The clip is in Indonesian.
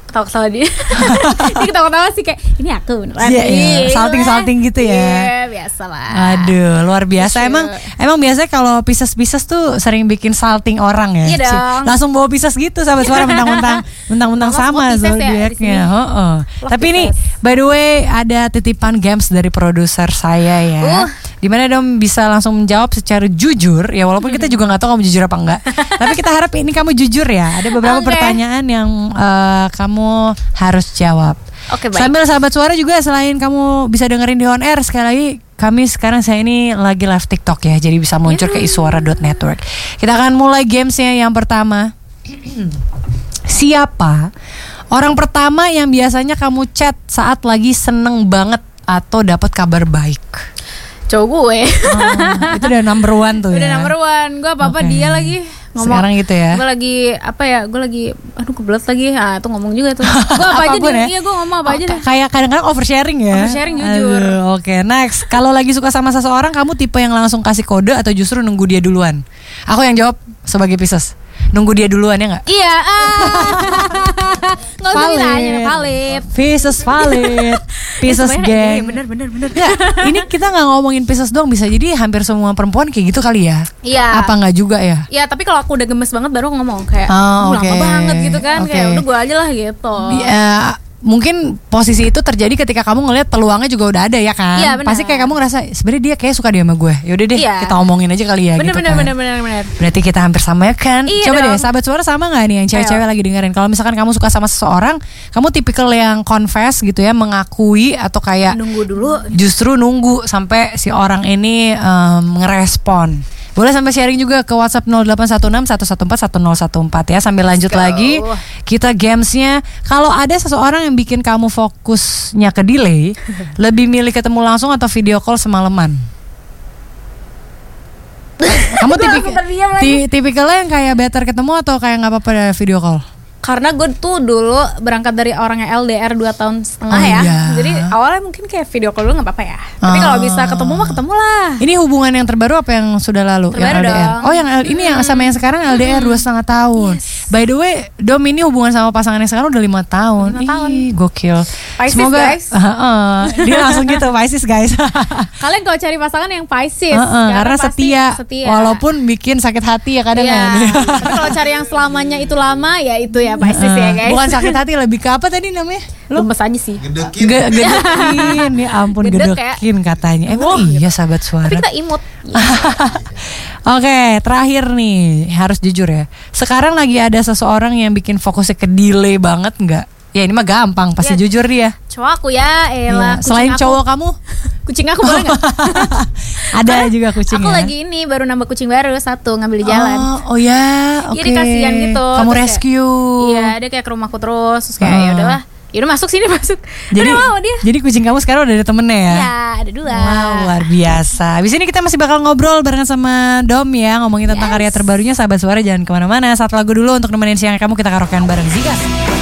ketawa-ketawa dia. Dia ketawa-ketawa sih kayak ini aku beneran. Iya, salting-salting gitu ya. Iya, biasa lah. Aduh, luar biasa. Emang biasanya kalau Pisces tuh sering bikin salting orang ya. Iya dong. Langsung bawa Pisces gitu sahabat suara, mentang-mentang sama zodiaknya. Tapi ini by the way ada titipan games dari produser saya ya. Dimana Dom bisa langsung menjawab secara jujur ya, walaupun kita juga nggak tahu kamu jujur apa enggak. Tapi kita harap ini kamu jujur ya. Ada beberapa pertanyaan yang kamu harus jawab. Baik. Sambil sahabat suara juga, selain kamu bisa dengerin di on air, sekali lagi kami sekarang saya ini lagi live TikTok ya, jadi bisa muncul ke isuara.network. Kita akan mulai gamesnya. Yang pertama, siapa orang pertama yang biasanya kamu chat saat lagi seneng banget atau dapat kabar baik? Cowok gue. Itu udah number one tuh. Udah ya. number one. Gue apa-apa dia lagi ngomong. Sekarang gitu ya. Gue lagi gue lagi kebelet lagi. Ah, itu ngomong juga tuh. Gue apa aja dia. Iya, gue ngomong apa aja deh. Kayak kadang-kadang oversharing ya. Oversharing jujur. Oke, next. Kalau lagi suka sama seseorang, kamu tipe yang langsung kasih kode atau justru nunggu dia duluan? Aku yang jawab sebagai Pisces. Nunggu dia duluan ya nggak? Iya. Nggak usah ditanya, valid. Pisces valid. Pisces gang. Bener. Ya, ini kita nggak ngomongin Pisces doang, bisa jadi hampir semua perempuan kayak gitu kali ya. Iya. Apa nggak juga ya? Iya, tapi kalau aku udah gemes banget baru ngomong kayak lama banget gitu kan. Kayak udah gue aja lah gitu. Mungkin posisi itu terjadi ketika kamu ngelihat peluangnya juga udah ada ya kan. Iya, benar. Pasti kayak kamu ngerasa sebenarnya dia kayak suka dia sama gue. Yaudah deh, kita omongin aja kali ya. Bener. Berarti kita hampir sama ya kan. Iya Coba dong. deh sahabat suara, sama gak nih yang cewek-cewek lagi dengerin? Kalau misalkan kamu suka sama seseorang, kamu tipikal yang confess gitu ya, mengakui atau kayak nunggu dulu, justru nunggu sampai si orang ini ngerespon? Boleh sampai sharing juga ke WhatsApp 0816 114 1014 ya. Sambil lanjut lagi, kita gamesnya. Kalau ada seseorang yang bikin kamu fokusnya ke delay, lebih milih ketemu langsung atau video call semalaman? Kamu tipikalnya yang kayak better ketemu atau kayak nggak apa-apa video call? Karena gue tuh dulu berangkat dari orang yang LDR 2 tahun setengah ya. Iya. Jadi awalnya mungkin kayak video call dulu gak apa-apa ya. Tapi kalau bisa ketemu mah ketemu lah. Ini hubungan yang terbaru apa yang sudah lalu? Terbaru yang LDR dong. Oh yang ini yang sama yang sekarang LDR 2,5 tahun. By the way Dom ini hubungan sama pasangan yang sekarang udah 5 tahun. 5 tahun. Ih, gokil. Pisces, Semoga guys. Dia langsung gitu Pisces guys. Kalian kalau cari pasangan yang Pisces karena pasti setia. Walaupun bikin sakit hati ya kadang kan. Tapi kalau cari yang selamanya itu lama, ya itu ya Pisces ya guys. Bukan sakit hati, lebih ke apa tadi namanya? Lemes aja sih. Gedekin. Gedekin. Ya ampun, gedekin katanya. Emang iya sahabat suara. Tapi kita imut. Oke, terakhir nih, harus jujur ya. Sekarang lagi ada seseorang yang bikin fokusnya ke delay banget nggak? Ya ini mah gampang, pasti jujur dia. Cowok aku ya, elah. Selain cowok kamu? Kucing aku boleh nggak? Ada juga kucing. Aku lagi ini baru nambah kucing baru satu, ngambil di jalan. Oh ya, oke. Jadi kasihan gitu. Kamu Terus rescue? Iya, dia kayak ke rumahku terus kayak ya udahlah. Yaudah masuk sini masuk. Jadi udah mau dia. Jadi kucing kamu sekarang udah ada temennya ya? Iya, ada 2. Wow, luar biasa. Abis ini kita masih bakal ngobrol barengan sama Dom ya, ngomongin tentang karya terbarunya. Sahabat suara jangan kemana-mana. Satu lagu dulu untuk nemenin siang kamu, kita karaokean bareng Zika.